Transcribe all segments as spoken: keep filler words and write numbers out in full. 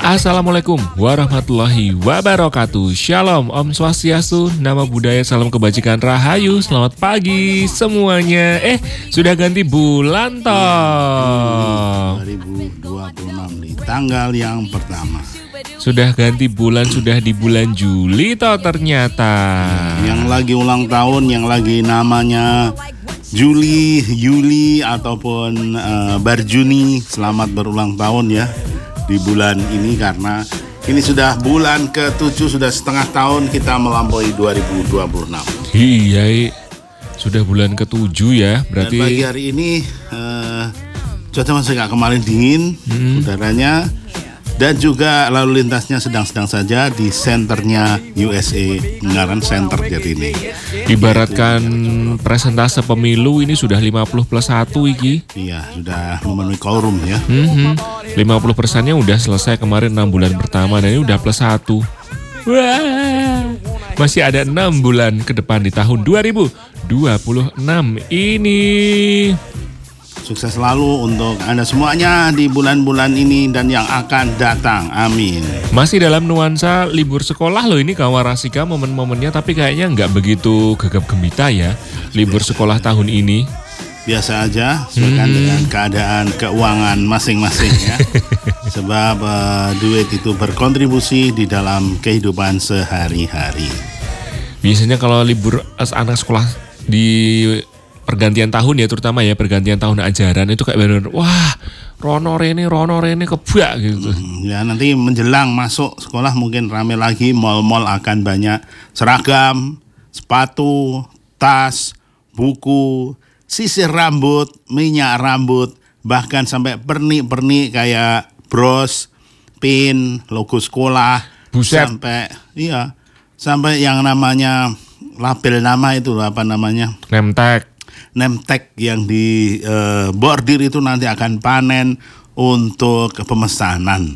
Assalamualaikum warahmatullahi wabarakatuh. Shalom, Om Swastiastu, Nama Budaya, Salam Kebajikan, Rahayu. Selamat pagi semuanya. Eh, sudah ganti bulan toh. dua ribu dua puluh enam di tanggal yang pertama. Sudah ganti bulan, sudah di bulan Juli toh ternyata. Yang lagi ulang tahun, yang lagi namanya Juli, Yuli ataupun uh, Barjuni, selamat berulang tahun ya di bulan ini, karena ini sudah bulan ketujuh, sudah setengah tahun kita melampaui dua ribu dua puluh enam. Iya, sudah bulan ketujuh ya, berarti. Dan pagi hari ini uh, cuaca masih gak kemarin dingin, hmm. udaranya, dan juga lalu lintasnya sedang-sedang saja di senternya U S A, Ungaran Center jadi ini. Ibaratkan presentase pemilu ini sudah lima puluh plus satu iki. Iya, sudah memenuhi quorum ya. Mm-hmm. lima puluh persennya udah selesai kemarin enam bulan pertama, dan ini udah plus satu. Wah, masih ada enam bulan ke depan di tahun dua ribu dua puluh enam ini. Sukses selalu untuk Anda semuanya di bulan-bulan ini dan yang akan datang. Amin. Masih dalam nuansa libur sekolah loh ini kawan Rasika momen-momennya, tapi kayaknya nggak begitu gegap gembita ya libur sekolah tahun ini. Biasa aja, sesuaikan hmm. dengan keadaan keuangan masing-masing ya. Sebab uh, duit itu berkontribusi di dalam kehidupan sehari-hari. Biasanya kalau libur anak sekolah di pergantian tahun ya, terutama ya pergantian tahun ajaran itu kayak bener, wah rono rene rono rene kebak gitu. Hmm, ya nanti menjelang masuk sekolah mungkin rame lagi, mal-mal akan banyak seragam, sepatu, tas, buku, sisir rambut, minyak rambut, bahkan sampai pernik-pernik kayak bros, pin, logo sekolah. Buset. Sampai iya, sampai yang namanya label nama itu apa namanya? Name tag. Name tag yang di uh, bordir itu nanti akan panen untuk pemesanan.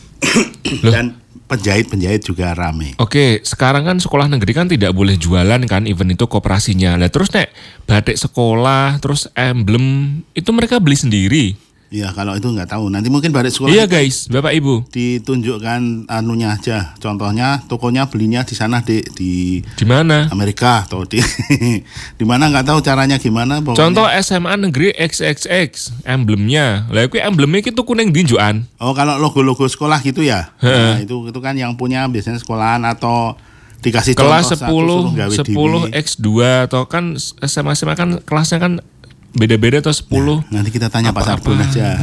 Dan penjahit-penjahit juga rame. Oke, sekarang kan sekolah negeri kan tidak boleh jualan kan, event itu koperasinya. Lah terus nek batik sekolah, terus emblem itu mereka beli sendiri. Iya, kalau itu nggak tahu. Nanti mungkin batik sekolah. Iya guys, Bapak Ibu. Ditunjukkan anunya aja. Contohnya tokonya belinya di sana di di di mana? Amerika atau di di mana nggak tahu caranya gimana. Pokoknya. Contoh S M A negeri X X X emblemnya. Lah itu emblemnya itu kuning dinjuan. Oh, kalau logo-logo sekolah gitu ya. Nah, itu itu kan yang punya biasanya sekolahan atau dikasih kelas contoh sepuluh, sepuluh X dua atau kan S M A S M A kan kelasnya kan beda-beda atau sepuluh. Nah, nanti kita tanya Pak Sarbun aja.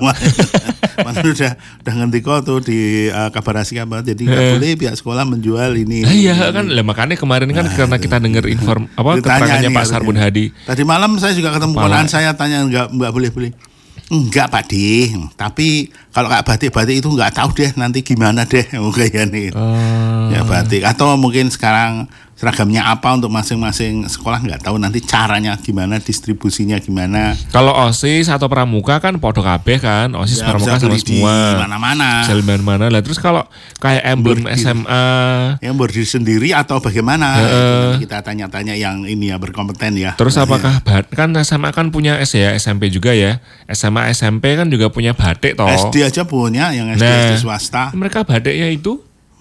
Mas udah udah ngerti kok tuh di uh, kabar asik apa. Jadi nggak boleh pihak sekolah menjual ini. Nah, iya kan, lah makanya kemarin kan nah, karena itu. Kita dengar inform apa keterangannya Pak Sarbun Hadi. Tadi malam saya juga ketemu ponakan saya, tanya nggak nggak boleh boleh. Enggak Pak Di, tapi kalau kayak batik-batik itu nggak tahu deh nanti gimana deh kayaknya nih. Uh. Ya batik atau mungkin sekarang seragamnya apa untuk masing-masing sekolah nggak tahu, nanti caranya gimana, distribusinya gimana. Kalau OSIS atau pramuka kan podo kabeh kan, OSIS ya, pramuka sama semua. Mana-mana. Bisa mana-mana lah. Terus kalau kayak emblem bordir, S M A yang berdiri sendiri atau bagaimana? Uh, kita tanya-tanya yang ini ya berkompeten ya. Terus apakah ya. Kan S M A kan punya S ya, S M P juga ya. S M A S M P kan juga punya batik toh. S D aja punya, yang S D, nah, S D swasta. Mereka batiknya itu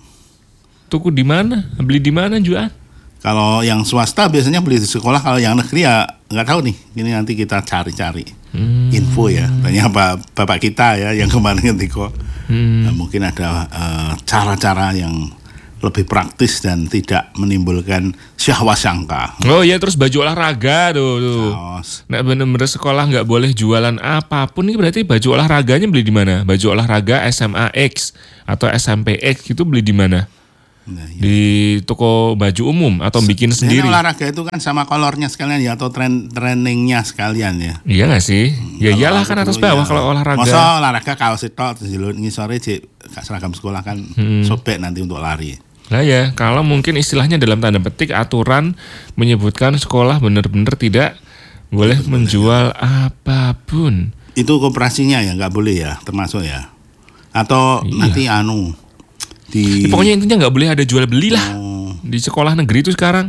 tuku di mana? Beli di mana jual? Kalau yang swasta biasanya beli di sekolah, kalau yang negeri ya nggak tahu nih. Ini nanti kita cari-cari hmm. info ya. Tanya bapak, bapak kita ya yang kemarin ngetiko. Hmm. Nah, mungkin ada uh, cara-cara yang lebih praktis dan tidak menimbulkan syahwat sangka. Oh iya, terus baju olahraga tuh. tuh. Nah bener-bener sekolah nggak boleh jualan apapun. Ini berarti baju olahraganya beli di mana? Baju olahraga S M A X atau S M P X itu beli di mana? Nah, iya. Di toko baju umum atau bikin sendiri. Olahraga itu kan sama kolornya sekalian ya, atau tren trainingnya sekalian ya. Iya nggak sih? Ya kalau iyalah kan atas bawah ya. Kalau olahraga. Masa olahraga kaos itu terus ngisore cek seragam sekolah kan hmm. sobek nanti untuk lari. Lah ya, kalau mungkin istilahnya dalam tanda petik aturan menyebutkan sekolah benar-benar tidak boleh Betul, menjual ya. Apapun. Itu koperasinya ya nggak boleh ya, termasuk ya. Atau iya. nanti anu di... Ya, pokoknya intinya nggak boleh ada jual beli lah oh. di sekolah negeri itu sekarang.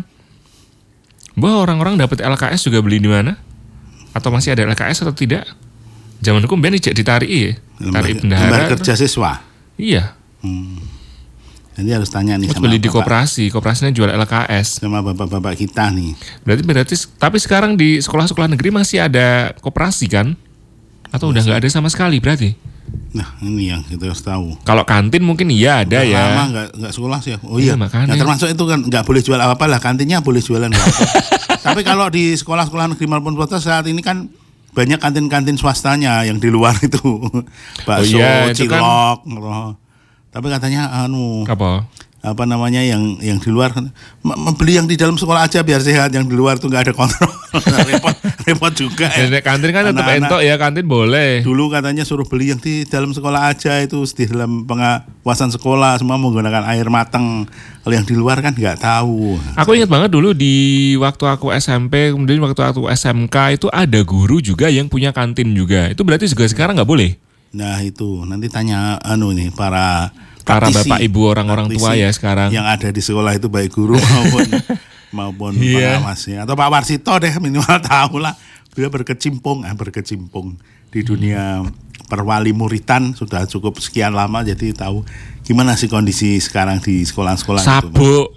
Bahwa orang-orang dapat L K S juga beli di mana? Atau masih ada L K S atau tidak? Zaman hukum ben ditarik ya, tarik bendahara. Lembar kerja siswa. Iya. Hmm. Jadi harus tanya nih Terus sama beli di bapak, koperasi, koperasinya jual L K S. sama bapak-bapak kita nih. Berarti berarti tapi sekarang di sekolah-sekolah negeri masih ada koperasi kan? Atau udah nggak ada sama sekali berarti? Nah ini yang kita harus tahu. Kalau kantin mungkin iya ada Udah ya. lama nggak nggak sekolah sih. Oh Iya, iya. makanya. Nah, termasuk itu kan nggak boleh jual apa-apa lah. Kantinnya boleh jualan. nggak apa. Tapi kalau di sekolah-sekolah negeri maupun swasta saat ini kan banyak kantin-kantin swastanya yang di luar itu bakso, Oh iya, itu kan- cilok. gitu. Tapi katanya anu Apa? apa namanya yang yang di luar m- membeli yang di dalam sekolah aja biar sehat, yang di luar tuh nggak ada kontrol. repot repot juga Ya, ya. kantin kan tetap Anak-anak entok ya, kantin boleh. dulu katanya suruh beli yang di dalam sekolah aja, itu di dalam pengawasan sekolah semua menggunakan air mateng. Kalau yang di luar kan nggak tahu. Aku ingat banget dulu di waktu aku S M P, kemudian waktu aku S M K itu ada guru juga yang punya kantin juga. Itu berarti juga sekarang nggak boleh? Nah itu nanti tanya anu nih para Para praktisi, bapak ibu orang-orang tua praktisi ya sekarang. yang ada di sekolah itu baik guru maupun maupun Iya. pengawasnya atau Pak Warsito deh minimal tahu lah. Beliau berkecimpung, ah, berkecimpung di dunia perwali muritan sudah cukup sekian lama, jadi tahu gimana sih kondisi sekarang di sekolah-sekolah itu. Sabuk,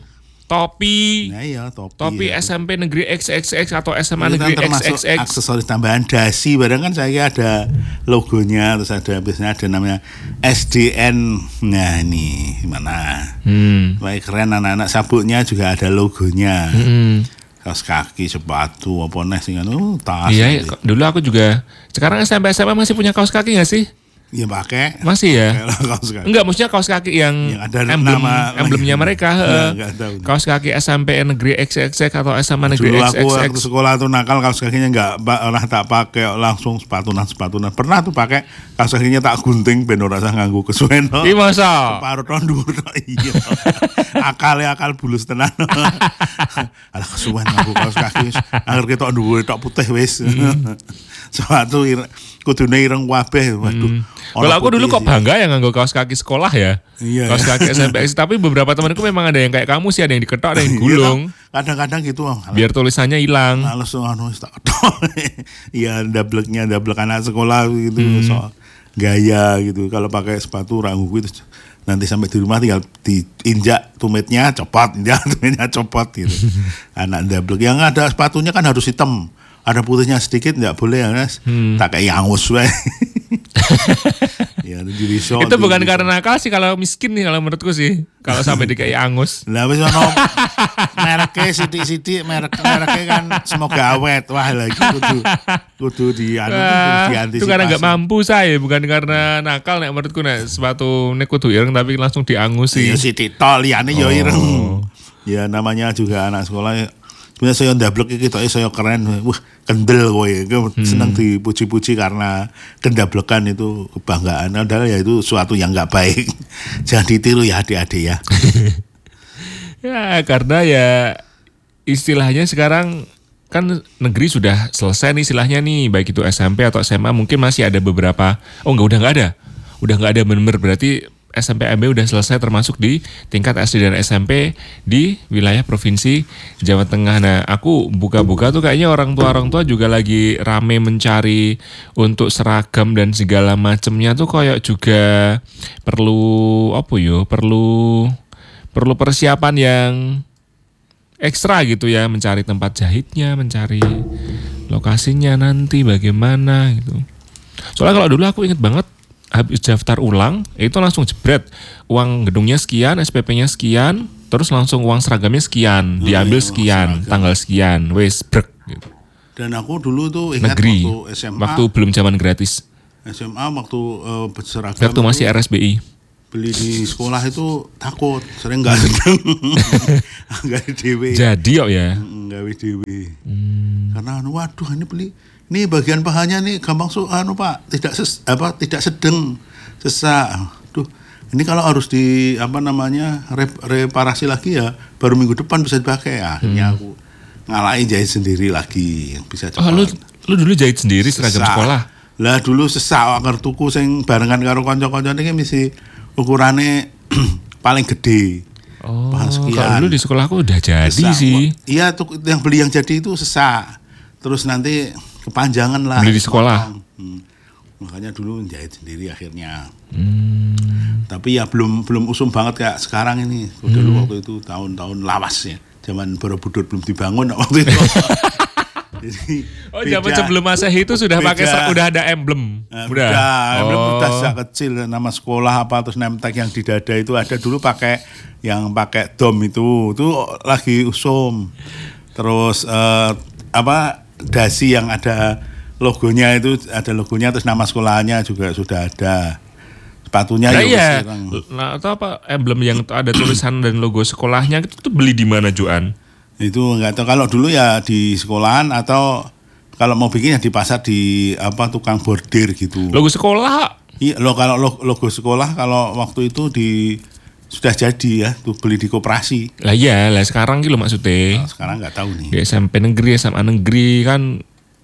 topi, Nah iya topi. topi ya. S M P negeri X X X atau S M A Itu kan negeri termasuk X X X. aksesoris tambahan dasi, barang kan saya ada logonya, terus ada biasanya ada namanya S D N. Nah ini gimana? Hmm. Baik keren, anak-anak sabuknya juga ada logonya. Hmm. Kaos kaki, sepatu, apa nih sih kan? Oh, tas. Iya, gitu. dulu aku juga. Sekarang S M P S M A masih punya kaos kaki nggak sih? Iya pakai. Masih ya? Kayak kaos kaki. Enggak, maksudnya kaos kaki yang, Yang ada emblem, nama- emblemnya mereka. Enggak, heeh. enggak tahu. Kaos kaki S M P negeri X X X atau S M A negeri Dulu X aku X X. waktu sekolah tuh nakal, kaos kakinya nggak pernah tak pakai, langsung sepatunan sepatunan. Pernah tuh pakai kaos kakinya tak gunting, ben ora usah nganggo kesuwen. Ih masa? Paruh tahun dhuwur tok, iya. Akal ya akal bulus tenan. Alah kesuwen nganggo kaos kaki wis anger ketok dhuwur tok putih wis. Sepatu ir- kudune ireng kabeh. Waduh. Kalau aku dulu kok bangga ya nganggo kaos kaki sekolah ya. Iya, Kaos ya. kaki S M P X. Tapi beberapa temanku memang ada yang kayak kamu sih, ada yang diketok, ada yang gulung. Kadang-kadang gitu. Biar tulisannya hilang. Males tuh anu wis tak ketok. Iya, dableknya dablek anak sekolah gitu soal gaya gitu. Kalau pakai sepatu rangu gitu nanti sampai di rumah tinggal diinjak tumitnya copot, injak tumitnya copot gitu. Anak dablek yang ada sepatunya kan harus hitam. Ada putihnya sedikit nggak boleh ya, Mas. Tak kayak yangus wae. Ya, itu di resort. Itu bukan karena nakal sih, kalau miskin nih kalau menurutku sih. Kalau sampai dikai angus. Lah wis ono mereknya sithik-sithik, merek mereknya kan semoga awet. Wah lagi kudu kudu di anu Wah, diantisipasi. itu karena nggak mampu saya, bukan karena nakal. Nek menurutku nek sepatu nek kudu ireng tapi langsung diangus sih. Ya sithik tok liyane ya Oh. ireng. Ya namanya juga anak sekolah. Sebenarnya saya ndablek iki ketoke saya keren. Wah, kendel kowe. Kowe seneng dipuji-puji karena kendablekan itu kebanggaan. Padahal ya itu suatu yang nggak baik. Jangan ditiru ya adik-adik ya. Ya karena ya istilahnya sekarang kan negeri sudah selesai nih istilahnya nih, baik itu S M P atau S M A, mungkin masih ada beberapa. Oh enggak, udah nggak ada, udah nggak ada bener-bener, berarti S M P M B udah selesai termasuk di tingkat S D dan S M P di wilayah provinsi Jawa Tengah. Nah aku buka-buka tuh kayaknya orang tua-orang tua juga lagi rame mencari untuk seragam dan segala macemnya tuh, kayak juga perlu apa yo, perlu perlu persiapan yang ekstra gitu ya, mencari tempat jahitnya, mencari lokasinya nanti bagaimana gitu. Soalnya kalau dulu aku inget banget habis daftar ulang itu langsung jebret, uang gedungnya sekian, S P P-nya sekian, terus langsung uang seragamnya sekian, diambil iya, uang sekian, seragam. tanggal sekian, wes brek gitu. Dan aku dulu tuh ingat Negeri, waktu S M A, waktu belum zaman gratis, S M A waktu uh, berseragam waktu masih itu R S B I. beli di sekolah itu takut, sering nggak sedeng, nggak dewe, Jadi kok ya. nggak dewe. Hmm. Karena anu, waduh ini beli, ini bagian pahanya nih gampang su, anu pak, tidak ses, apa tidak sedeng, sesak. Duh, ini kalau harus di apa namanya rep, reparasi lagi ya, baru minggu depan bisa dipakai. Akhirnya aku ngalahin jahit sendiri lagi, yang bisa cepat. Oh lu lu dulu jahit sendiri seragam Sesak. sekolah? Lah dulu sesak anger tuku sing barengan karo kanca-kanca iki mesti ukurane paling gede. Oh, Paham sekian. kalau dulu di sekolahku udah jadi Sesak. sih. Iya tuh yang beli yang jadi itu sesak. Terus nanti kepanjangan lah. Beli di sekolah? Hmm. Makanya dulu jahit sendiri akhirnya. Hmm. Tapi ya belum belum usum banget kayak sekarang ini. Dulu hmm. waktu itu tahun-tahun lawas ya. Zaman Borobudur belum dibangun waktu itu. Jadi, oh, zaman sebelum Masehi itu sudah pakai udah ada emblem. Nah, udah. Udah, emblem oh. udah sejak kecil, nama sekolah apa terus name tag yang di dada itu ada. Dulu pakai yang pakai dom itu, itu lagi usum. Terus eh, apa dasi yang ada logonya itu, ada logonya terus nama sekolahnya juga sudah ada. Sepatunya nah, ya. Nah, atau apa emblem yang ada tulisan dan logo sekolahnya itu tuh beli di mana, Joan? Itu enggak tahu, kalau dulu ya di sekolahan atau kalau mau bikin ya di pasar di apa tukang bordir gitu. Logo sekolah? Iya, lo kalau logo sekolah kalau waktu itu di sudah jadi ya, tuh beli di koperasi. Lah iya, lah sekarang gitu maksudnya. Nah, sekarang enggak tahu nih. Di S M P negeri, S M A negeri kan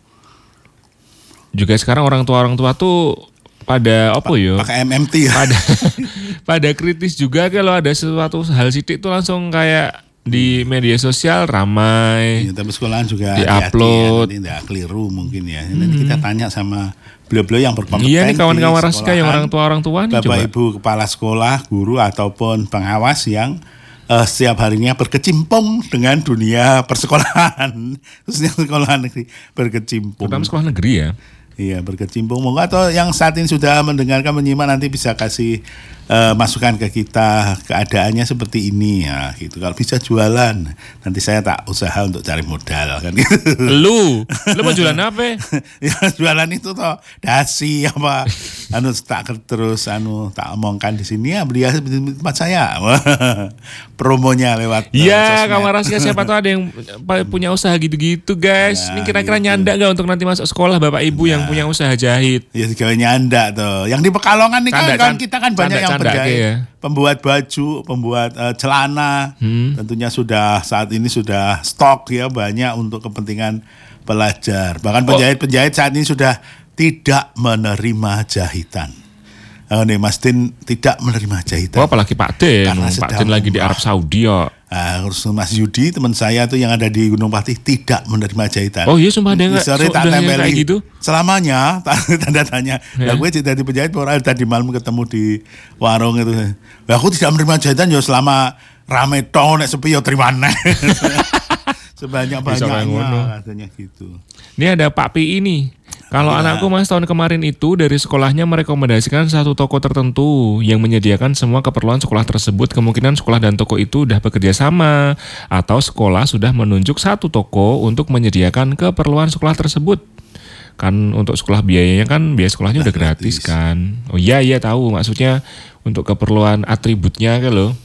juga sekarang orang tua orang tua tuh pada apa ya? Pakai M M T ya. Pada pada kritis juga kalau ada sesuatu hal sidik tuh langsung kayak di media sosial ramai. Ya, tapi sekolahan juga di-upload. Ya, tidak keliru mungkin ya. Nanti hmm. kita tanya sama beliau-beliau yang berkompeten. Iya nih kawan-kawan Raska yang orang tua-orang tua nih. Bapak coba. Ibu kepala sekolah, guru ataupun pengawas yang uh, setiap harinya berkecimpung dengan dunia persekolahan. Khususnya sekolahan negeri berkecimpung. Terutama sekolah negeri ya. Iya, berkecimpung. Moga atau yang saat ini sudah mendengarkan, menyimak nanti bisa kasih uh, masukan ke kita, keadaannya seperti ini ya gitu. Kalau bisa jualan, nanti saya tak usaha untuk cari modal kan gitu. Lu, lu mau jualan apa? Ya jualan itu toh dasi apa anu tak terus anu tak omongkan di sini ya, beli di tempat saya. Promonya lewat iya, uh, kamar rahasia siapa tuh ada yang punya usaha gitu-gitu, guys. Ya, ini kira-kira gitu. Nyanda gak untuk nanti masuk sekolah Bapak Ibu ya. Yang punya usaha jahit. Ya juga nyanda tuh. Yang di Pekalongan nih kan, kan kita kan banyak canda, yang penjahit, ya. Pembuat baju, pembuat uh, celana. Hmm. Tentunya sudah saat ini sudah stok ya banyak untuk kepentingan pelajar. Bahkan penjahit-penjahit saat ini sudah tidak menerima jahitan. Oh nih Mas Din tidak menerima jahitan. Oh, apalagi Pak Din. Pak Din lagi di Arab Saudi ya. Nah, Mas Yudi teman saya tuh yang ada di Gunung Patih tidak menerima jahitan. Oh iya sumpah dia nggak so, kayak gitu. Selamanya tanda tanya. Ya. Nah, gue jadi penjahit orang tadi malam ketemu di warung itu. Nah, aku tidak menerima jahitan ya selama rame tau nek sepi ya terima nek. Sebanyak-banyaknya katanya gitu. Ini ada Pak Pi ini. Kalau ya. Anakku Mas tahun kemarin itu dari sekolahnya merekomendasikan satu toko tertentu yang menyediakan semua keperluan sekolah tersebut. Kemungkinan sekolah dan toko itu sudah bekerja sama atau sekolah sudah menunjuk satu toko untuk menyediakan keperluan sekolah tersebut. Kan untuk sekolah biayanya kan biaya sekolahnya udah gratis, gratis kan. Oh iya iya tahu maksudnya untuk keperluan atributnya kan loh.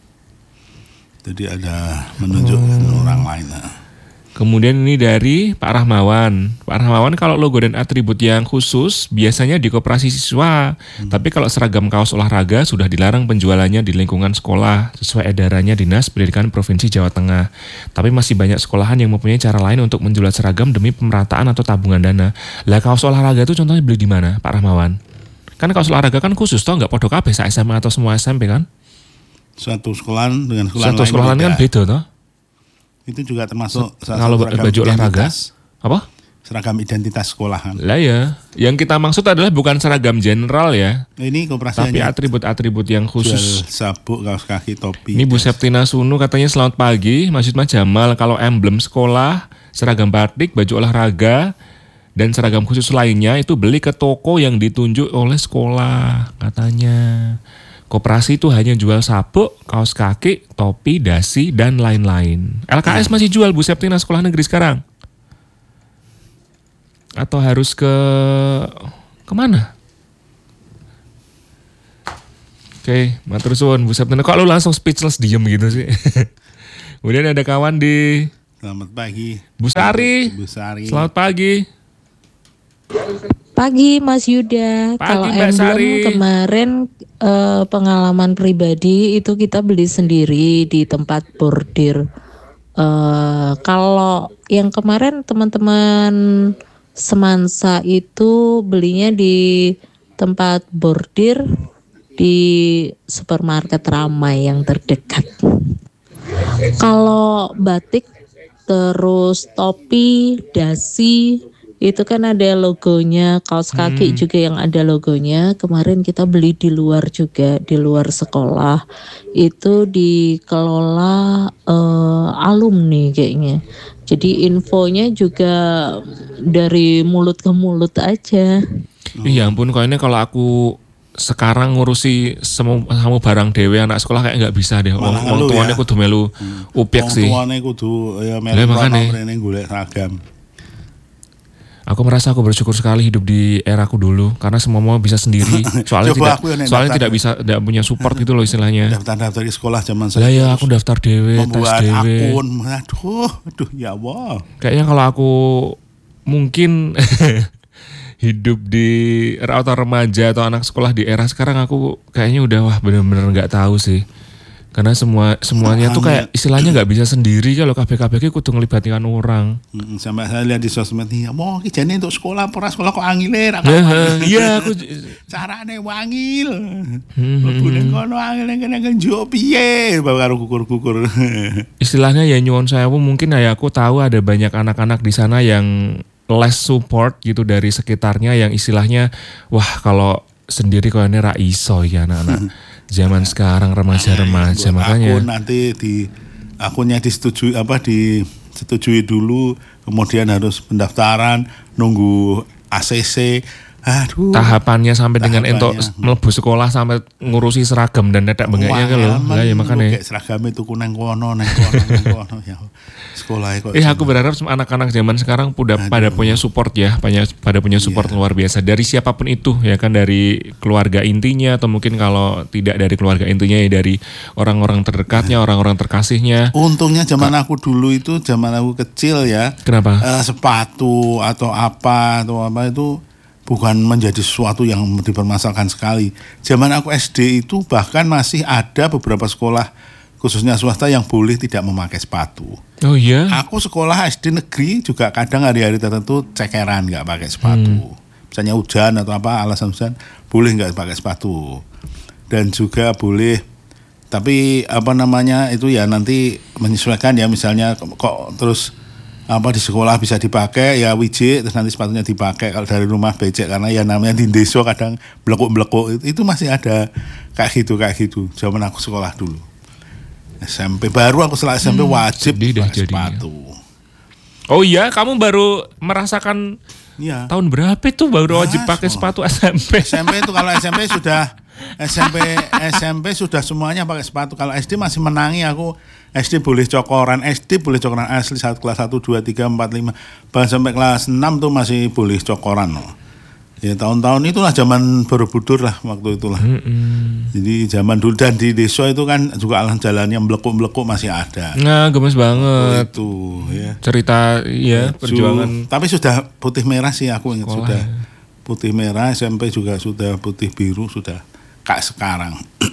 Jadi ada menunjuk hmm. orang lain. Kemudian ini dari Pak Rahmawan. Pak Rahmawan kalau logo dan atribut yang khusus biasanya di koperasi siswa. Hmm. Tapi kalau seragam kaos olahraga sudah dilarang penjualannya di lingkungan sekolah sesuai edarannya Dinas Pendidikan Provinsi Jawa Tengah. Tapi masih banyak sekolahan yang mempunyai cara lain untuk menjual seragam demi pemerataan atau tabungan dana. Lah kaos olahraga itu contohnya beli di mana Pak Rahmawan? Kan kaos olahraga kan khusus toh, nggak podo kabeh sa S M A atau semua S M P kan? Suatu sekolahan dengan sekolahan Suatu lain sekolahan kan beda toh? Itu juga termasuk kalau baju olahraga apa? Seragam identitas sekolahan. Lah ya, yang kita maksud adalah bukan seragam general ya. Ini koperasi tapi atribut-atribut yang khusus. Sabuk, kaos kaki, topi. Ini Bu Septina Sunu katanya selamat pagi, Masjid Mas Jamal kalau emblem sekolah, seragam batik, baju olahraga dan seragam khusus lainnya itu beli ke toko yang ditunjuk oleh sekolah katanya. Koperasi itu hanya jual sabuk, kaos kaki, topi, dasi, dan lain-lain. L K S masih jual Bu Septina sekolah negeri sekarang? Atau harus ke kemana? Oke, matur suwun Bu Septina. Kok lu langsung speechless diem gitu sih? Kemudian ada kawan di... Selamat pagi. Bu Sari. Bu Sari. Selamat pagi. Pagi Mas Yuda. Pagi, kalau Mbak emblem Sari. Kemarin eh, pengalaman pribadi itu kita beli sendiri di tempat bordir. Eh, kalau yang kemarin teman-teman semansa itu belinya di tempat bordir di supermarket Ramai yang terdekat. Kalau batik terus topi, dasi itu kan ada logonya, kaos kaki Hmm. juga yang ada logonya. Kemarin kita beli di luar juga, di luar sekolah. Itu dikelola eh, alumni kayaknya. Jadi infonya juga dari mulut ke mulut aja. Iya ampun, kok ini kalau aku sekarang ngurusi semua kamu barang dewe anak sekolah kayak nggak bisa deh. Wong Malah wong ngeluh tuane ya. kudu melu upiak Wong sih. tuane kudu ya Lah, melu makane. kono mrene golek seragam. Aku merasa aku bersyukur sekali hidup di eraku dulu karena semua mau bisa sendiri. Soalnya Coba tidak aku yang soalnya daftar. tidak bisa tidak punya support gitu loh istilahnya. Daftar-daftar di sekolah zaman Lah saya. ya aku daftar dewe, tes membuat dewe. akun. Aduh, aduh ya Allah. Kayaknya kalau aku mungkin hidup di atau remaja atau anak sekolah di era sekarang aku kayaknya udah wah bener-bener nggak tahu sih. Karena semua semuanya tuh kayak istilahnya nggak bisa sendiri kalau K B K B kudu ngelibatkan orang. Hmm, sampai saya lihat di sosmed nih, mau kijane untuk sekolah, pora sekolah kok angile ra Ya, kawan. iya aku Carane wangil. Hmm, Mlebu ning kono angil kene kenjo piye, bawa karo kukur-kukur. istilahnya ya nyuwun sewu mungkin ya aku tahu ada banyak anak-anak di sana yang less support gitu dari sekitarnya yang istilahnya wah kalau sendiri kok ini ra iso ya anak-anak zaman sekarang remaja-remaja Buat makanya. akun nanti di akunnya disetujui apa disetujui dulu, kemudian harus pendaftaran, nunggu A C C. Aduh. Tahapannya sampai dengan entuk Tahapannya. mlebu sekolah sampai ngurusi seragam dan netek bengeknya kan lho. Lah ya makanya. Kayak seragam itu kunang kono, neng kono, neng kono ya. Sekolah kok. Eh aku berharap anak-anak zaman sekarang pada pada punya support ya, pada pada punya support luar biasa dari siapapun itu ya kan, dari keluarga intinya atau mungkin kalau tidak dari keluarga intinya ya dari orang-orang terdekatnya, orang-orang terkasihnya. Untungnya zaman aku dulu itu, zaman aku kecil ya, Kenapa? eh, sepatu atau apa atau apa itu bukan menjadi sesuatu yang dipermasalahkan sekali. Zaman aku S D itu bahkan masih ada beberapa sekolah khususnya swasta yang boleh tidak memakai sepatu. Oh iya. Aku sekolah S D negeri juga kadang hari-hari tertentu cekeran nggak pakai sepatu. Misalnya hujan atau apa, alasan hujan boleh nggak pakai sepatu. Dan juga boleh, tapi apa namanya itu ya nanti menyesuaikan ya, misalnya kok terus apa di sekolah bisa dipakai ya wijik, terus nanti sepatunya dipakai kalau dari rumah becek, karena ya namanya di desa kadang belekuk-belekuk itu, itu masih ada kayak gitu kayak gitu zaman aku sekolah dulu. S M P baru aku setelah S M P wajib sedih dah pakai jadinya. sepatu. Oh iya, kamu baru merasakan Iya. tahun berapa itu baru wajib Mas, pakai oh. sepatu S M P? S M P itu kalau S M P sudah S M P S M P sudah semuanya pakai sepatu. Kalau S D masih menangi aku. S D boleh cokoran, S D boleh cokoran asli satu kelas satu, dua, tiga, empat, lima. Bahkan sampai kelas enam tuh masih boleh cokoran loh. Ya tahun-tahun itulah zaman Borobudur lah waktu itulah. Mm-mm. Jadi zaman dulu, dan di desa itu kan juga alam jalan yang melekuk-melekuk masih ada. Nah, gemes banget. Itu ya. Cerita ya Baju- perjuangan. Tapi sudah putih merah sih aku ingat, Sekolah sudah ya. putih merah. S M P juga sudah putih biru, sudah kayak sekarang.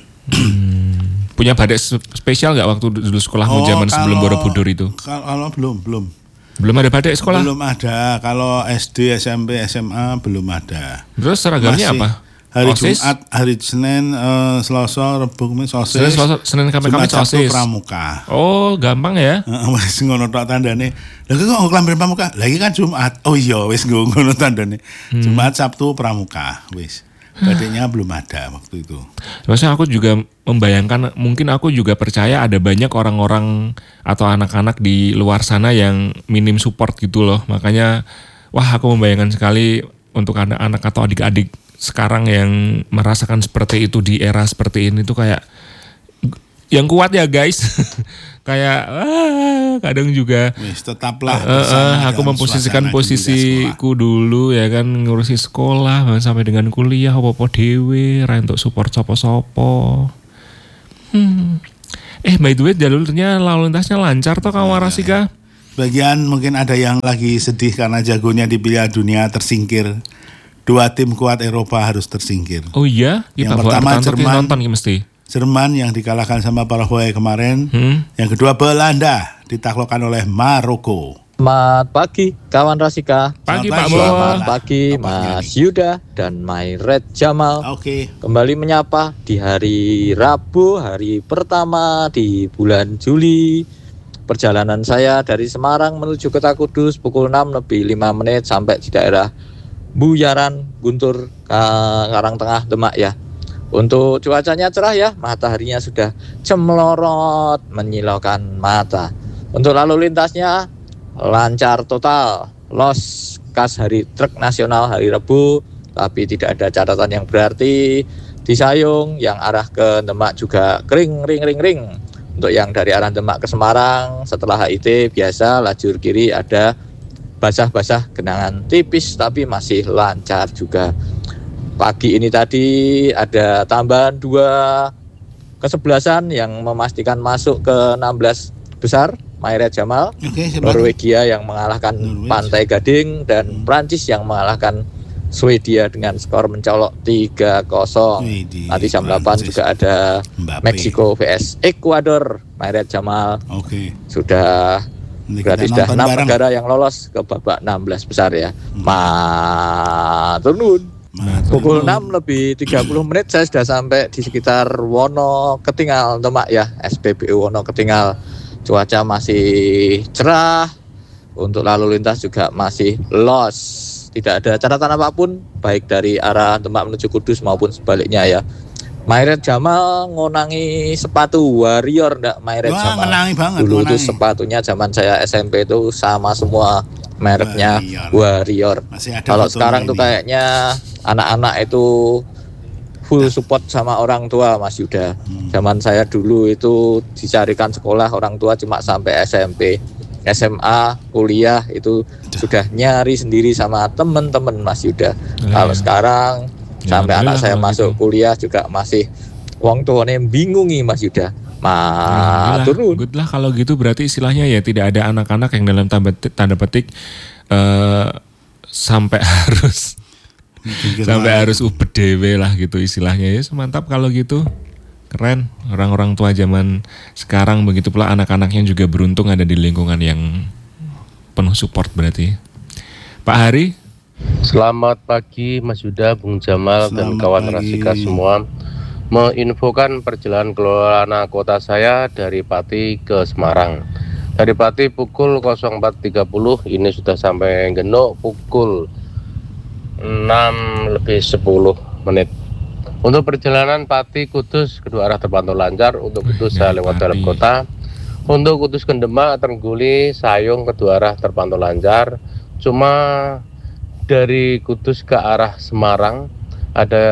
Punya batik spesial nggak waktu dulu sekolahmu zaman sebelum kalau- Borobudur itu? Kalau, kalau belum belum Belum ada batik sekolah? belum ada. Kalau S D, S M P, S M A belum ada. Terus seragamnya Masih apa? Hari OSIS? Jumat, hari Senin, eh, Selasa, Rabu, Kamis, OSIS. Senin, Selasa, Senin, Kamis, Jumat, Kamis, Sabtu, OSIS. Pramuka. Oh, gampang ya? Heeh, wis ngono tok tandane. Lha kok klamber pramuka? Lagi kan Jumat. Oh iya, wis ngono tandane. Hmm. Jumat, Sabtu, Pramuka, wis. Batiknya belum ada waktu itu. Maksudnya aku juga membayangkan, mungkin aku juga percaya ada banyak orang-orang atau anak-anak di luar sana yang minim support gitu loh. Makanya, wah aku membayangkan sekali untuk anak-anak atau adik-adik sekarang yang merasakan seperti itu di era seperti ini tuh kayak yang kuat ya guys. Kayak ah, kadang juga Wis tetaplah Eh, bersama eh, aku dalam memposisikan suasana gembira sekolah. posisiku dulu ya kan, ngurusi sekolah bahkan sampai dengan kuliah apa-apa dewe ra untuk support sopo-sopo. Hmm. Eh by the way jalurnya lalu lintasnya lancar toh kamu Rasika? Bagian mungkin ada yang lagi sedih karena jagonya di Piala Dunia tersingkir. Dua tim kuat Eropa harus tersingkir. Oh iya, kita Yang buat pertama nonton Jerman. nonton ya mesti. Jerman yang dikalahkan sama Paraguay kemarin. Hmm. Yang kedua Belanda ditaklukkan oleh Maroko. Selamat pagi kawan Rasika. Pagi Selamat Pak pagi. Bo. Selamat Bola. pagi Kabarnya Mas Yuda dan Mayret Jamal. Oke. Kembali menyapa di hari Rabu, hari pertama di bulan Juli perjalanan saya dari Semarang menuju Kota Kudus pukul enam lebih lima menit sampai di daerah Buyaran, Guntur, Karangtengah, Demak ya. Untuk cuacanya cerah ya, mataharinya sudah cemerlorot menyilaukan mata. Untuk lalu lintasnya lancar total, los kas hari truk nasional hari Rabu, tapi tidak ada catatan yang berarti. Di Sayung yang arah ke Demak juga kering ring ring ring. Untuk yang dari arah Demak ke Semarang setelah H I T biasa lajur kiri ada basah-basah genangan tipis tapi masih lancar juga. Pagi ini tadi ada tambahan dua kesebelasan yang memastikan masuk ke enam belas besar. Mairet Jamal, Oke, Norwegia yang mengalahkan Norwegia. Pantai Gading, dan Prancis yang mengalahkan Swedia dengan skor mencolok tiga kosong. Widih, Nanti jam delapan Prancis. juga ada Mbappe. Meksiko vs Ekuador. Mairet Jamal Oke. sudah Nanti berarti kita sudah nonton enam bareng. negara yang lolos ke babak enam belas besar ya. Matur nuwun. Matur Pukul nuwun. enam lebih tiga puluh menit saya sudah sampai di sekitar Wono Ketingal, Demak ya, S P B U Wono Ketingal. Cuaca masih cerah, untuk lalu lintas juga masih los. Tidak ada catatan apapun, baik dari arah Demak menuju Kudus maupun sebaliknya ya. Mairet Jamal ngonangi sepatu Warrior ndak Mairet Wah, Jamal. ngenangi banget, Dulu itu ngenangi. sepatunya zaman saya S M P itu sama semua, mereknya Warrior. Warrior. Masih ada Kalau fotonya sekarang tuh ini. kayaknya anak-anak itu full support sama orang tua Mas Yuda. Hmm. Zaman saya dulu itu dicarikan sekolah orang tua cuma sampai S M P. S M A, kuliah itu sudah nyari sendiri sama temen-temen Mas Yuda. Nah, Kalau ya. sekarang Ya, sampai anak alhamdulillah saya kalau masuk gitu. kuliah juga masih wong tuane bingungi Mas Yuda. Matur nuwun. Good lah kalau gitu, berarti istilahnya ya tidak ada anak-anak yang dalam tanda petik, tanda petik eh, sampai harus Pikir sampai lagi. harus ubed dewe lah gitu istilahnya ya. Mantap kalau gitu. Keren, orang-orang tua zaman sekarang, begitu pula anak-anaknya juga beruntung ada di lingkungan yang penuh support berarti. Pak Hari, Selamat pagi Mas Yuda, Bung Jamal, dan Selamat kawan pagi. Rasika semua. Menginfokan perjalanan keluar kota saya dari Pati ke Semarang. Dari Pati pukul nol empat tiga puluh, ini sudah sampai Genuk pukul enam lebih sepuluh menit. Untuk perjalanan Pati Kudus kedua arah terpantau lancar. Untuk Kudus saya Dari lewat Pati. dalam kota. Untuk Kudus ke Demak, Trengguli, Sayung kedua arah terpantau lancar. Cuma dari Kudus ke arah Semarang ada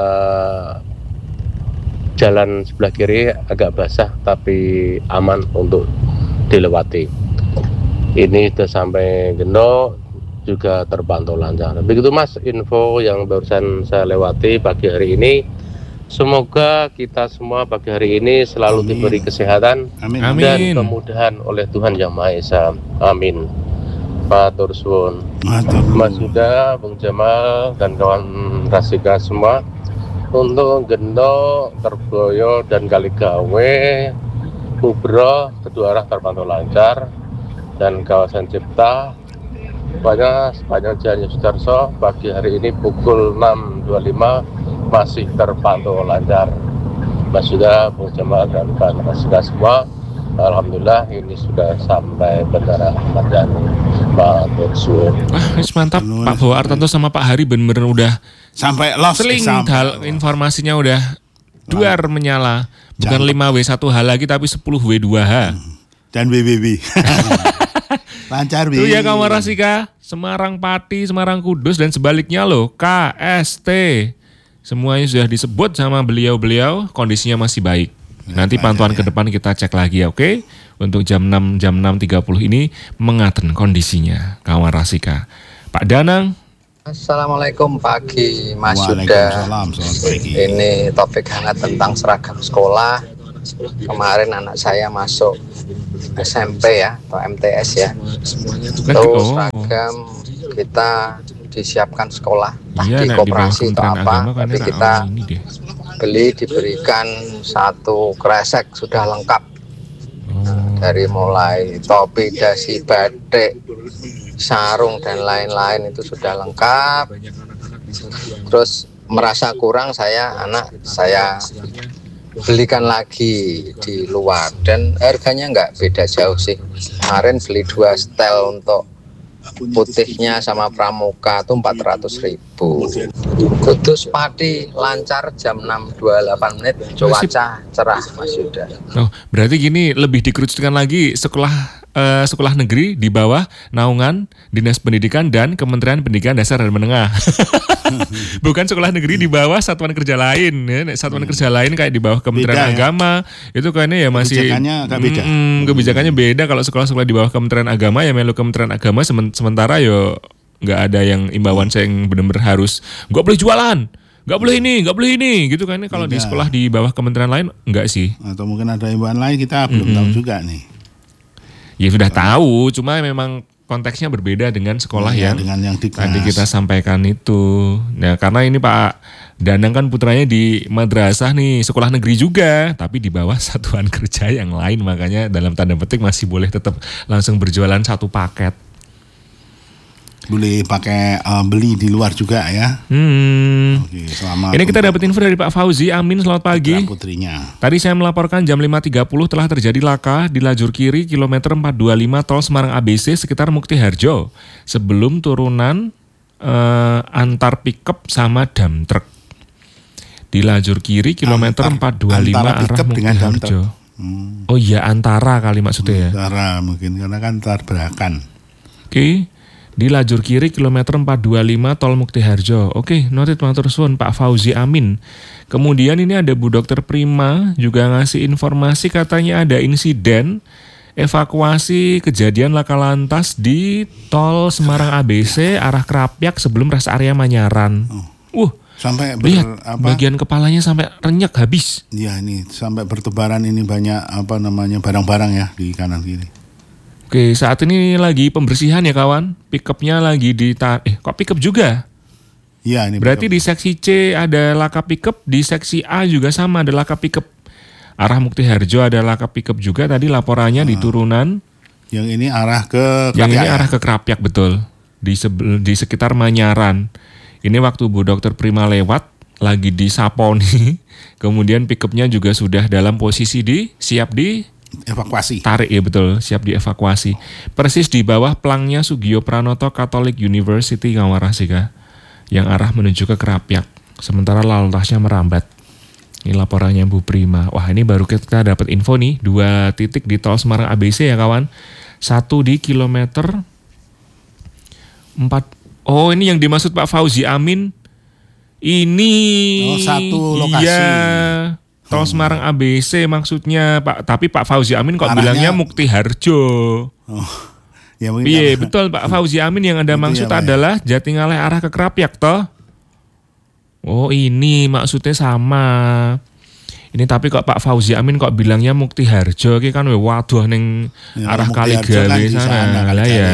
jalan sebelah kiri agak basah tapi aman untuk dilewati. Ini sudah sampai Genuk juga terpantau lancar. Begitu Mas info yang barusan saya lewati pagi hari ini. Semoga kita semua pagi hari ini selalu Amin. diberi kesehatan Amin. Amin. dan kemudahan oleh Tuhan Yang Maha Esa. Amin. Matur suwun. Matur nuwun. Mas Yuda, Bung Jamal, dan kawan Rasika semua. Untuk Genuk, Terboyo, dan Kaligawe, Kubro, kedua arah terpantau lancar. Dan kawasan Cipta, pokoknya sepanjang Jalan Sudarso, pagi hari ini pukul enam dua puluh lima masih terpantau lancar. Mas Yuda, Bung Jamal, dan kawan Rasika semua, alhamdulillah ini sudah sampai Bandara Ahmad Yani. Matur suwun. wah wis mantap. Nuwun. Pak Bowo Artanto sama Pak Hari bener-bener udah Sampai lost. seling, sampai hal lost. informasinya udah duar menyala. Bukan Jangan. lima W satu H lagi tapi sepuluh W dua H. Dan B B B. Lancar B. Itu ya kawan Rasika, Semarang Pati, Semarang Kudus, dan sebaliknya loh, K S T. Semuanya sudah disebut sama beliau-beliau, kondisinya masih baik. Nanti pantauan ke depan kita cek lagi ya, oke? Untuk jam enam, jam enam tiga puluh ini mengaten kondisinya, kawan Rasika. Pak Danang, Assalamualaikum pagi Mas Yuda. Waalaikumsalam. Selamat pagi. Ini topik hangat tentang seragam sekolah. Kemarin anak saya masuk S M P ya atau M T S ya. Itu oh, seragam kita disiapkan sekolah, entah iya, di nak, di bawah koperasi atau Kementerian apa, Agama kan tapi nak, kita oh, ini deh. beli diberikan satu kresek sudah lengkap. Oh, Dari mulai topi, dasi, batik, sarung dan lain-lain itu sudah lengkap. Terus merasa kurang, saya anak saya belikan lagi di luar dan harganya nggak beda jauh sih. Kemarin beli dua setel untuk putihnya sama pramuka tuh empat ratus ribu. Kudus Pati lancar jam enam dua puluh delapan menit, cuaca cerah Mas Yuda. Oh, berarti gini lebih dikerucutkan lagi sekolah eh, sekolah negeri di bawah naungan Dinas Pendidikan dan Kementerian Pendidikan Dasar dan Menengah. Bukan sekolah negeri di bawah satuan kerja lain ya. Satuan hmm. kerja lain kayak di bawah Kementerian beda, Agama ya. Itu kayaknya ya masih kebijakannya agak beda. Mm, kebijakannya beda. Kalau sekolah-sekolah di bawah Kementerian Agama ya melu Kementerian Agama, sementara yo nggak ada yang imbauan saya yang benar-benar harus nggak boleh jualan, nggak boleh ini, nggak boleh ini gitu kan. Kalau di sekolah di bawah kementerian lain enggak sih. Atau mungkin ada imbauan lain kita belum mm-hmm. tahu juga nih. Ya sudah tahu, cuma memang konteksnya berbeda dengan sekolah ya, yang, dengan yang tadi kita sampaikan itu. Nah karena ini Pak Danang kan putranya di madrasah nih, sekolah negeri juga, tapi di bawah satuan kerja yang lain, makanya dalam tanda petik masih boleh tetap langsung berjualan satu paket. Boleh pakai uh, beli di luar juga ya. Hmm. Oke, selamat. Ini kita dapat info dari Pak Fauzi Amin, selamat pagi. Putrinya. Tadi saya melaporkan jam lima tiga puluh telah terjadi laka di lajur kiri kilometer empat dua lima tol Semarang A B C sekitar Mukti Harjo sebelum turunan uh, antar pickup sama dam truk. Di lajur kiri kilometer empat dua lima arah Mukti Harjo. Hmm. Oh iya, antara kali maksudnya ya. Antara mungkin karena kan tabrakan. Oke. Okay. Di lajur kiri kilometer empat dua lima tol Mukti Harjo. Oke, noted matur suwun Pak Fauzi Amin. Kemudian ini ada Bu Dokter Prima juga ngasih informasi katanya ada insiden evakuasi kejadian laka lantas di tol Semarang A B C arah Krapyak sebelum rest area Manyaran. Uh, sampai ber, lihat apa, bagian kepalanya sampai renyek habis. Iya ini sampai bertebaran ini banyak apa namanya barang-barang ya di kanan kiri. Oke, saat ini lagi pembersihan ya kawan. Pickupnya lagi di eh kok pickup juga? Iya ini. Berarti pickup. Di seksi C ada laka pickup, di seksi A juga sama ada laka pickup. Arah Mukti Harjo ada laka pickup juga. Tadi laporannya nah, di turunan. Yang ini arah ke Krapyak. Yang ini arah ke Krapyak betul. Di sebel, di sekitar Manyaran. Ini waktu Bu Dokter Prima lewat lagi di Saponi. Kemudian pickupnya juga sudah dalam posisi di siap di evakuasi. Tarik ya betul, siap dievakuasi. Persis di bawah pelangnya Sugiyo Pranoto Catholic University Ngawarasika yang arah menuju ke Krapyak. Sementara lalu lintasnya merambat. Ini laporannya Bu Prima. Wah ini baru kita dapat info nih, dua titik di tol Semarang A B C ya kawan. Satu di kilometer empat. Oh ini yang dimaksud Pak Fauzi Amin. Ini. Oh satu lokasi. Iya. Tol Semarang A B C maksudnya Pak, tapi Pak Fauzi Amin kok arahnya bilangnya Mukti Harjo. Oh, ya iya betul Pak Fauzi Amin yang Anda maksud ya, adalah ya. Jatingaleh arah ke Krapyak toh. Oh ini maksudnya sama. Ini tapi kok Pak Fauzi Amin kok bilangnya Mukti Harjo, ki kan waduh ning ya, arah Kaligawe sana lah ya.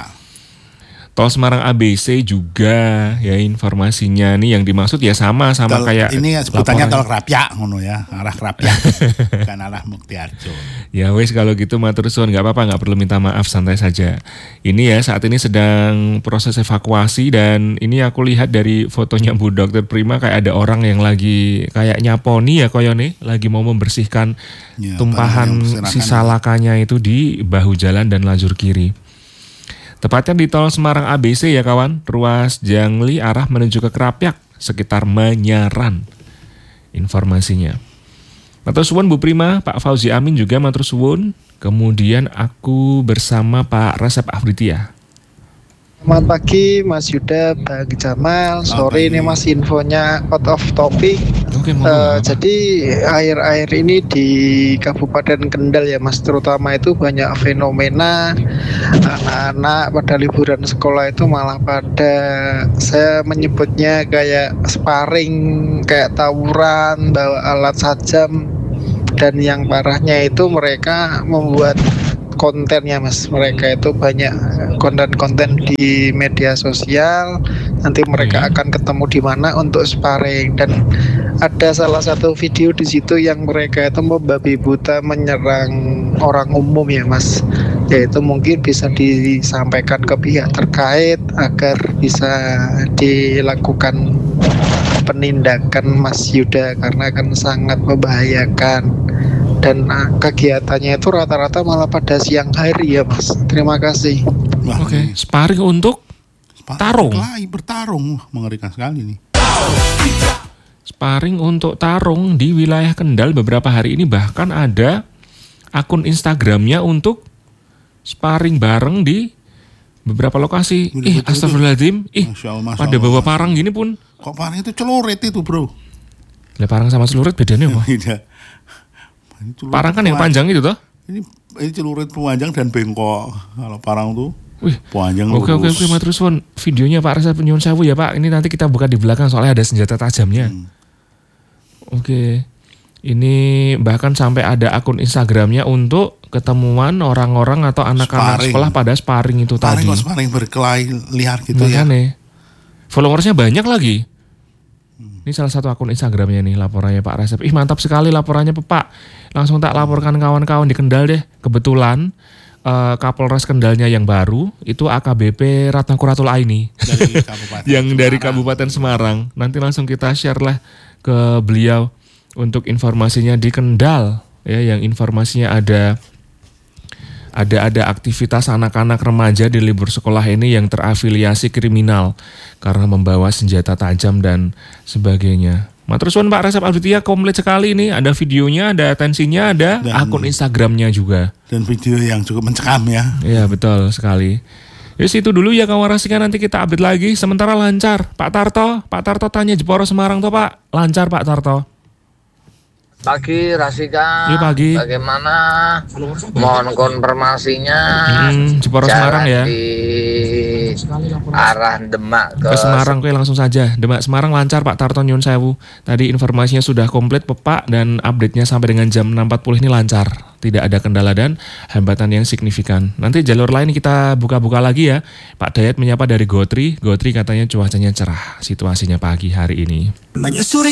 Tol Semarang A B C juga ya informasinya nih yang dimaksud ya sama sama tol, kayak ini sebutannya tol Krapyak ngono ya, arah Krapyak bukan arah Mukti Harjo. Ya wes kalau gitu matur suwun, nggak apa-apa, nggak perlu minta maaf, santai saja. Ini ya saat ini sedang proses evakuasi dan ini aku lihat dari fotonya Bu Dokter Prima kayak ada orang yang lagi kayak nyaponi ya koyone, lagi mau membersihkan ya, tumpahan sisa lakanya itu di bahu jalan dan lajur kiri. Tepatnya di tol Semarang A B C ya kawan, ruas Jangli arah menuju ke Krapyak sekitar Manyaran. Informasinya. Matur suwun Bu Prima, Pak Fauzi Amin juga matur suwun. Kemudian aku bersama Pak Resep Afritia. Selamat pagi Mas Yuda, Bang Jamal. Sorry ini Mas infonya out of topic. Oke, uh, jadi akhir-akhir ini di Kabupaten Kendal ya Mas, terutama itu banyak fenomena anak-anak pada liburan sekolah itu malah pada, saya menyebutnya kayak sparring, kayak tawuran, bawa alat sajam, dan yang parahnya itu mereka membuat kontennya Mas, mereka itu banyak konten-konten di media sosial, nanti mereka akan ketemu di mana untuk sparring, dan ada salah satu video di situ yang mereka itu membabi buta menyerang orang umum ya Mas, yaitu mungkin bisa disampaikan ke pihak terkait agar bisa dilakukan penindakan Mas Yuda karena kan sangat membahayakan dan uh, kegiatannya itu rata-rata malah pada siang hari ya Mas. Terima kasih. Wah, Oke, ini sparring untuk sparring tarung. berkelahi, bertarung. Wah, mengerikan sekali nih. Sparring untuk tarung di wilayah Kendal beberapa hari ini, bahkan ada akun Instagramnya untuk sparring bareng di beberapa lokasi. Betul, Ih, betul, astagfirullahaladzim. Ih, Masya Allah, Masya pada Allah, bawa Masya parang gini pun. Kok parang itu celurit itu bro? Lah parang sama celurit bedanya apa? Tidak. Ini celurit Parang kan yang panjang. panjang itu toh? Ini, ini celurit panjang dan bengkok. Kalau parang tuh Wih, panjang oke oke lurus. oke Matur Suwun. Videonya Pak Resep Nyuwun Sewu ya Pak. Ini nanti kita buka di belakang soalnya ada senjata tajamnya. Hmm. Oke. Ini bahkan sampai ada akun Instagramnya untuk ketemuan orang-orang atau anak-anak Sparring. sekolah pada sparring itu Sparring tadi. kok sparring berkelahi liar gitu ya. Makanya followersnya banyak lagi. Ini salah satu akun Instagramnya nih laporannya Pak Resep. Ih mantap sekali laporannya Pak. Langsung tak laporkan kawan-kawan di Kendal deh. Kebetulan eh, Kapolres Kendalnya yang baru itu A K B P Ratna Kuratul Aini Dari Kabupaten yang dari Semarang. Kabupaten Semarang. Nanti langsung kita share lah ke beliau untuk informasinya di Kendal ya, yang informasinya ada ada ada aktivitas anak-anak remaja di libur sekolah ini yang terafiliasi kriminal karena membawa senjata tajam dan sebagainya. Matur suwun Pak Resep Aditya, komplit sekali ini, ada videonya, ada tensinya, ada Dan- akun Instagramnya juga. Dan video yang cukup mencekam ya. Iya betul sekali. Yus itu dulu ya kawan Rasika, nanti kita update lagi. Sementara lancar Pak Tarto, Pak Tarto tanya Jeporo Semarang toh Pak, lancar Pak Tarto. Pagi Rasika, Iya, pagi. bagaimana? Mohon konfirmasinya. Hmm, Jeporo Semarang ya. Di arah Demak ke, Ke Semarang, oke langsung saja. Demak Semarang lancar Pak Tarto Nyun Sewu. Tadi informasinya sudah komplit Pak dan update-nya sampai dengan jam enam empat puluh ini lancar. Tidak ada kendala dan hambatan yang signifikan. Nanti jalur lain kita buka-buka lagi ya. Pak Dayat menyapa dari Gotri. Gotri katanya cuacanya cerah situasinya pagi hari ini.